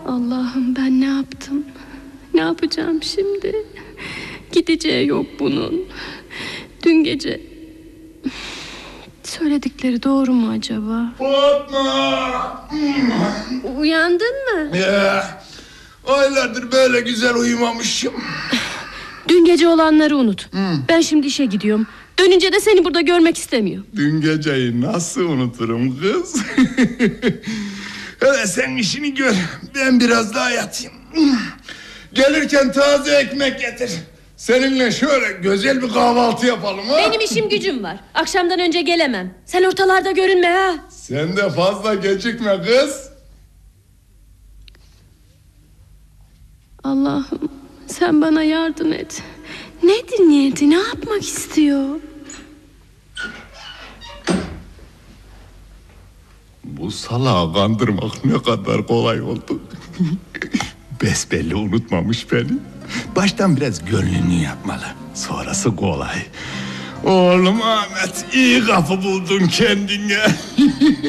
Allah'ım ben ne yaptım? Ne yapacağım şimdi? Gideceği yok bunun. Dün gece söyledikleri doğru mu acaba? Fatma! Uyandın mı? Ya, aylardır böyle güzel uyumamışım. Dün gece olanları unut. Ben şimdi işe gidiyorum. Dönünce de seni burada görmek istemiyorum. Dün geceyi nasıl unuturum kız? Hele sen işini gör. Ben biraz daha yatayım. Gelirken taze ekmek getir. Seninle şöyle güzel bir kahvaltı yapalım ha. Benim işim gücüm var. Akşamdan önce gelemem. Sen ortalarda görünme ha. Sen de fazla gecikme kız. Allah'ım sen bana yardım et. Nedir niyeti? Ne yapmak istiyor? Bu salağı kandırmak ne kadar kolay oldu. Besbelli unutmamış beni. Baştan biraz gönlünü yapmalı. Sonrası kolay. Oğlum Ahmet, iyi kapı buldun kendine.